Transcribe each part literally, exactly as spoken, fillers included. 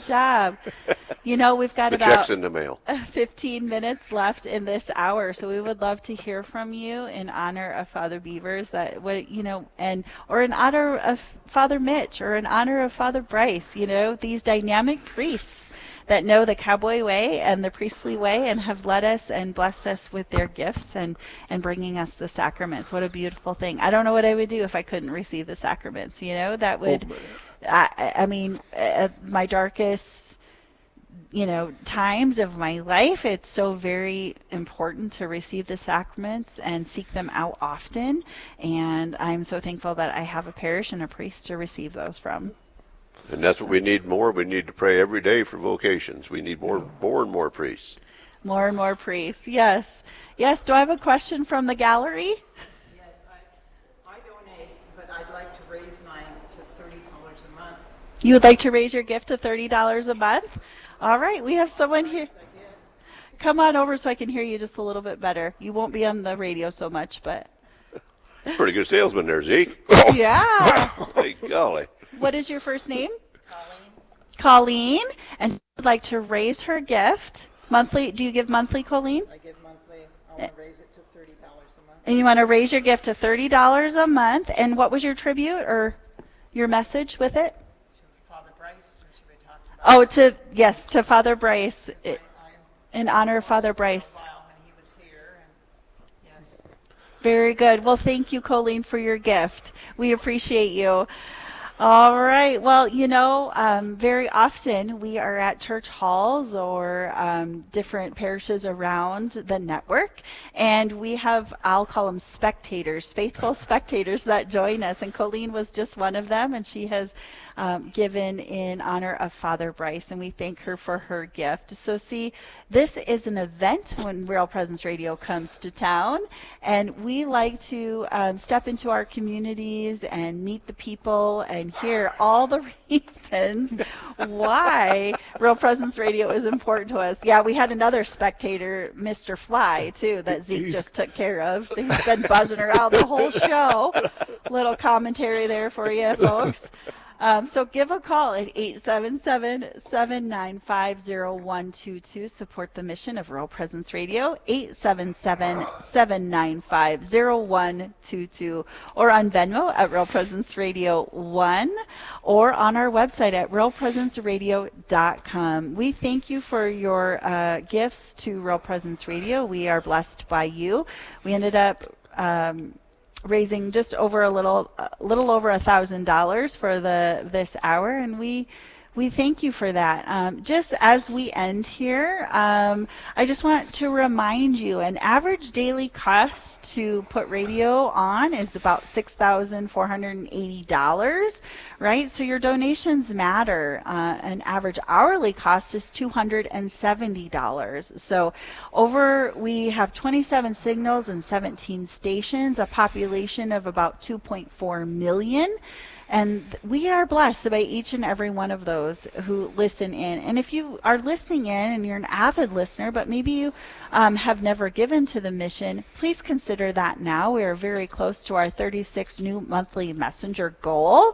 job. You know, we've got The about check's in the mail. fifteen minutes left in this hour, so we would love to hear from you in honor of Father Beavers, that what you know, and or in honor of Father Mitch, or in honor of Father Bryce. You know, these dynamic priests that know the cowboy way and the priestly way, and have led us and blessed us with their gifts and and bringing us the sacraments. What a beautiful thing! I don't know what I would do if I couldn't receive the sacraments. You know, that would, Oh, I, I mean, at my darkest, you know, times of my life, it's so very important to receive the sacraments and seek them out often. And I'm so thankful that I have a parish and a priest to receive those from. And that's what we need more. We need to pray every day for vocations. We need more, more and more priests. More and more priests. Yes. Yes. Do I have a question from the gallery? Yes, I, I donate, but I'd like to raise mine to thirty dollars a month. You would like to raise your gift to thirty dollars a month? All right. We have someone here. Come on over so I can hear you just a little bit better. You won't be on the radio so much, but. Pretty good salesman there, Zeke. Yeah. Hey, golly. What is your first name? Colleen? Colleen. And she would like to raise her gift. Monthly. Do you give monthly, Colleen? I give monthly. I want to raise it to thirty dollars a month. And you want to raise your gift to thirty dollars a month. And what was your tribute or your message with it? To Father Bryce, or should we talk about Oh, to, yes, to Father Bryce, I, I, in honor of Father Bryce. for a while when he was here, and yes. Very good. Well, thank you, Colleen, for your gift. We appreciate you. All right. Well, you know, um, very often we are at church halls or um, different parishes around the network, and we have, I'll call them spectators, faithful spectators that join us. And Colleen was just one of them, and she has um, given in honor of Father Bryce, and we thank her for her gift. So see, this is an event when Real Presence Radio comes to town, and we like to um, step into our communities and meet the people and hear all the reasons why Real Presence Radio is important to us. Yeah, we had another spectator, Mister Fly, too, that Zeke just took care of. He's been buzzing around the whole show. Little commentary there for you, folks. Um, so give a call at eight seven seven, seven nine five, zero one two two. Support the mission of Real Presence Radio, eight seven seven, seven nine five, zero one two two. Or on Venmo at Real Presence Radio one, or on our website at real presence radio dot com. We thank you for your uh, gifts to Real Presence Radio. We are blessed by you. We ended up Um, raising just over a little, a little over a thousand dollars for the this hour, and we we thank you for that. Um, just as we end here, um, I just want to remind you, an average daily cost to put radio on is about six thousand four hundred eighty dollars, right? So your donations matter. Uh, an average hourly cost is two hundred seventy dollars. So over, we have twenty-seven signals and seventeen stations, a population of about two point four million. And we are blessed by each and every one of those who listen in. And if you are listening in and you're an avid listener, but maybe you um, have never given to the mission, please consider that now. We are very close to our thirty-six new monthly messenger goal,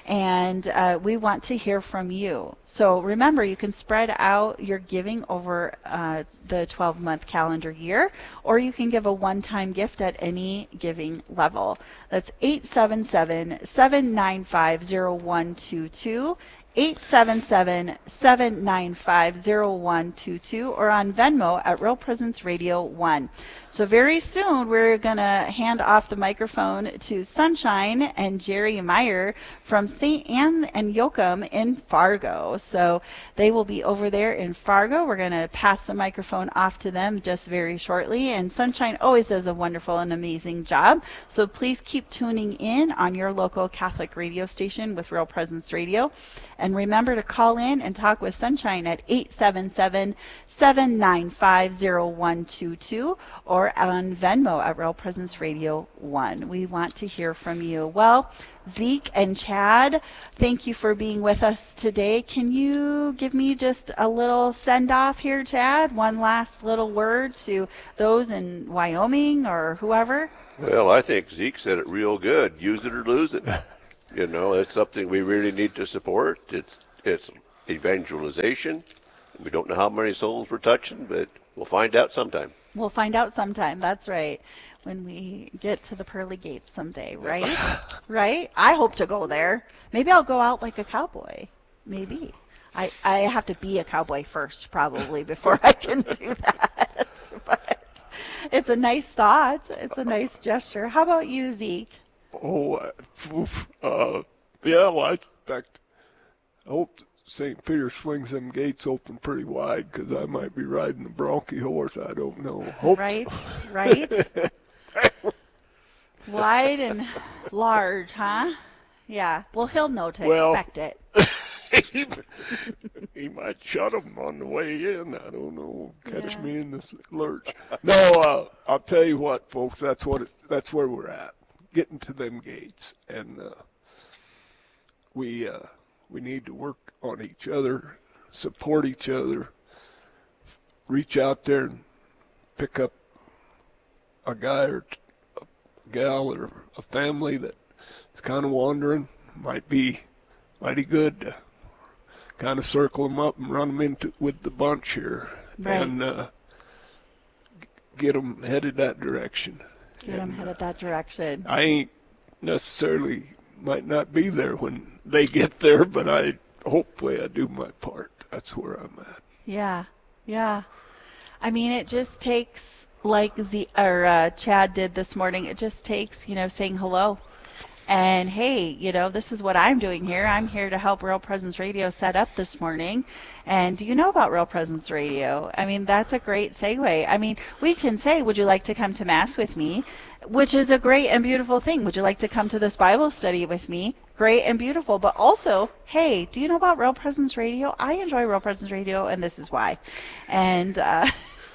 and uh, we want to hear from you. So remember, you can spread out your giving over uh, the twelve-month calendar year, or you can give a one-time gift at any giving level. That's eight seven seven, seven nine five, zero one two two, eight seven seven, seven nine five, zero one two two, or on Venmo at Real Presence Radio one. So very soon we're going to hand off the microphone to Sunshine and Jerry Meyer from Saint Anne and Yoakum in Fargo. So they will be over there in Fargo. We're going to pass the microphone off to them just very shortly. And Sunshine always does a wonderful and amazing job. So please keep tuning in on your local Catholic radio station with Real Presence Radio. And remember to call in and talk with Sunshine at eight seven seven, seven nine five, zero one two two, or on Venmo at Real Presence Radio one. We want to hear from you. Well, Zeke and Chad, thank you for being with us today. Can you give me just a little send-off here, Chad? One last little word to those in Wyoming or whoever? Well, I think Zeke said it real good. Use it or lose it. You know, it's something we really need to support. It's it's evangelization. We don't know how many souls we're touching, but we'll find out sometime. We'll find out sometime. That's right. When we get to the pearly gates someday, right? Right? I hope to go there. Maybe I'll go out like a cowboy. Maybe. I, I have to be a cowboy first, probably, before I can do that. But it's a nice thought. It's a nice gesture. How about you, Zeke? Oh, uh, oof, uh, yeah, well, I expect, I hope Saint Peter swings them gates open pretty wide, because I might be riding a bronchi horse. I don't know. Hope Right, so. right. Wide and large, huh? Yeah. Well, he'll know to Well- expect it. he, he might shut them on the way in. I don't know. Catch Yeah. me in this lurch. No, uh, I'll tell you what, folks. That's what. It's, that's where we're at. Getting to them gates, and uh, we uh, we need to work on each other, support each other, reach out there and pick up a guy or t- a gal or a family that is kind of wandering. Might be mighty good to kind of circle them up and run them into with the bunch here, Right. and uh, g- get them headed that direction. Get them And, headed that direction. I ain't necessarily might not be there when they get there, but I hopefully I do my part. That's where I'm at. Yeah, yeah. I mean, it just takes, like Z or uh, Chad did this morning. It just takes, you know, saying hello, and hey, you know, this is what I'm doing here. I'm here to help Real Presence Radio set up this morning. And do you know about Real Presence Radio? I mean, that's a great segue. I mean, we can say, would you like to come to Mass with me? Which is a great and beautiful thing. Would you like to come to this Bible study with me? Great and beautiful. But also, hey, do you know about Real Presence Radio? I enjoy Real Presence Radio, and this is why. And, uh,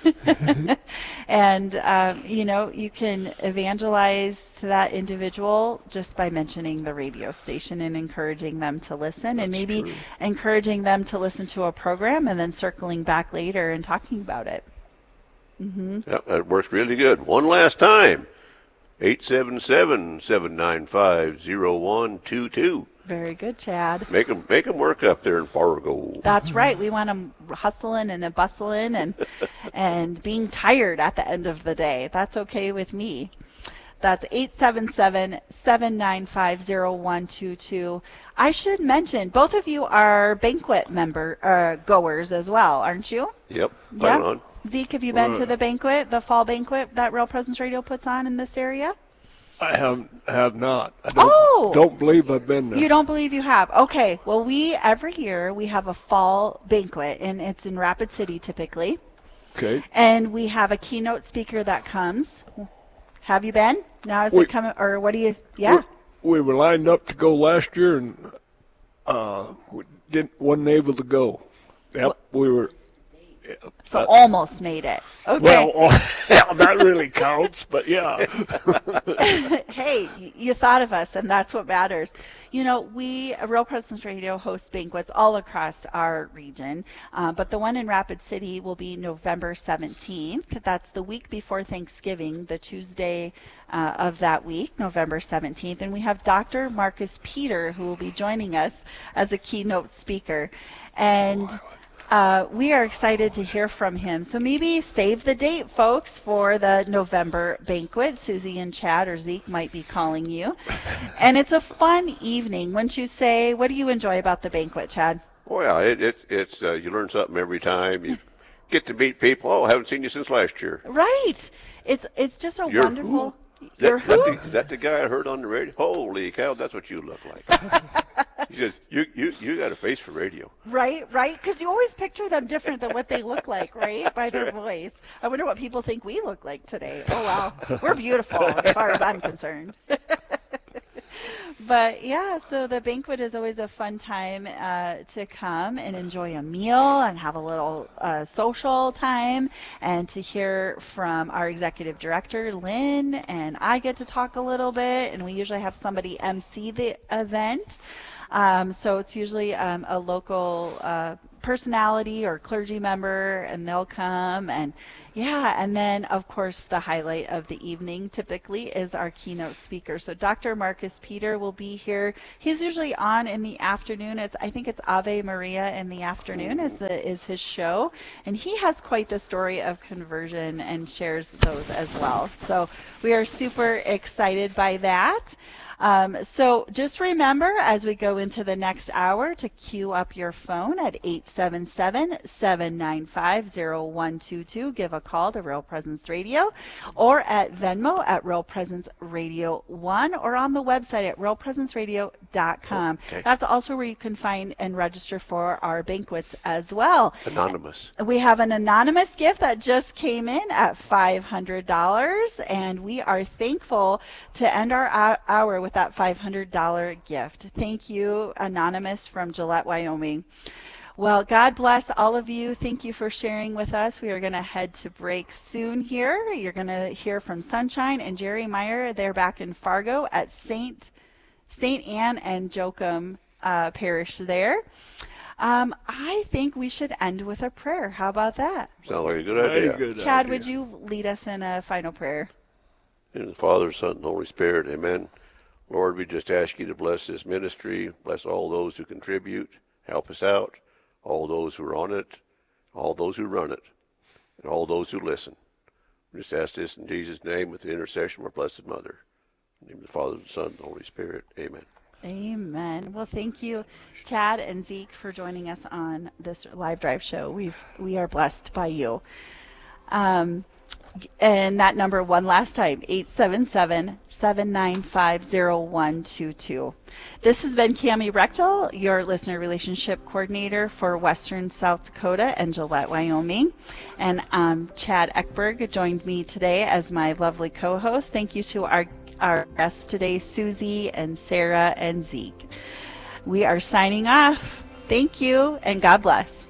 and um, you know, you can evangelize to that individual just by mentioning the radio station and encouraging them to listen, and That's maybe true. encouraging them to listen to a program and then circling back later and talking about it. Yeah, that works really good. One last time, eight seven seven, seven nine five, zero one two two. Very good, Chad. Make them, make 'em work up there in Fargo. That's right. We want them hustling and bustling and and being tired at the end of the day. That's okay with me. That's eight seven seven, seven nine five, zero one two two. I should mention, both of you are banquet member uh, goers as well, aren't you? Yep, right on. Zeke, have you been to the banquet, the fall banquet that Real Presence Radio puts on in this area? I have have not. I don't, Oh! don't believe I've been there. You don't believe you have? Okay. Well, we, every year, we have a fall banquet, and it's in Rapid City typically. Okay. And we have a keynote speaker that comes. Have you been? Now is We- it coming, or what do you, yeah? We, we were lined up to go last year, and uh, we didn't wasn't able to go. Yep, we were. So almost made it. Okay. Well, yeah, that really counts, but yeah. Hey, y- you thought of us, and that's what matters. You know, we, uh, Real Presence Radio, hosts banquets all across our region, uh, but the one in Rapid City will be November seventeenth. That's the week before Thanksgiving, the Tuesday uh, of that week, November seventeenth. And we have Doctor Marcus Peter, who will be joining us as a keynote speaker. And Uh, we are excited to hear from him. So maybe save the date, folks, for the November banquet. Susie and Chad or Zeke might be calling you. And it's a fun evening. Wouldn't you say? What do you enjoy about the banquet, Chad? Oh yeah, it, it's it's uh, you learn something every time. You get to meet people. Oh, I haven't seen you since last year. Right. It's it's just a You're wonderful. who? Is You're that, that who? the, is that the guy I heard on the radio? Holy cow, that's what you look like. He says, you, you, you got a face for radio. Right, right. Because you always picture them different than what they look like, right? By their voice. I wonder what people think we look like today. Oh, wow. We're beautiful as far as I'm concerned. But yeah, so the banquet is always a fun time uh, to come and enjoy a meal and have a little uh, social time, and to hear from our executive director, Lynn, and I get to talk a little bit, and we usually have somebody M C the event. Um, so it's usually um, a local uh, personality or clergy member, and they'll come. And yeah, and then of course the highlight of the evening typically is our keynote speaker. So Doctor Marcus Peter will be here. He's usually on in the afternoon. It's I think it's Ave Maria in the afternoon is the is his show, and he has quite the story of conversion and shares those as well. So we are super excited by that. Um, so just remember as we go into the next hour to queue up your phone at eight seven seven, seven nine five, zero one two two. Give a call to Real Presence Radio, or at Venmo at Real Presence Radio one, or on the website at real presence radio dot com. Okay. That's also where you can find and register for our banquets as well. Anonymous. We have an anonymous gift that just came in at five hundred dollars, and we are thankful to end our hour with that five hundred dollars gift. Thank you, Anonymous from Gillette, Wyoming. Well, God bless all of you. Thank you for sharing with us. We are going to head to break soon here. You're going to hear from Sunshine and Jerry Meyer. They're back in Fargo at Saint Saint Anne and Joachim uh, Parish there. Um, I think we should end with a prayer. How about that? Sounds like a good idea. Very good Chad, idea. would you lead us in a final prayer? In the Father, Son, and Holy Spirit, amen. Lord, we just ask you to bless this ministry, bless all those who contribute, help us out, all those who are on it, all those who run it, and all those who listen. We just ask this in Jesus' name with the intercession of our Blessed Mother. In the name of the Father, the Son, and the Holy Spirit, amen. Amen. Well, thank you, Chad and Zeke, for joining us on this live drive show. We've we are blessed by you. Um, and that number one last time, eight seven seven, seven nine five, zero one two two. This has been Cami Rechtel, your listener relationship coordinator for Western South Dakota and Gillette, Wyoming. And um, Chad Eckberg joined me today as my lovely co-host. Thank you to our our guests today, Susie and Sarah and Zeke. We are signing off. Thank you, and God bless.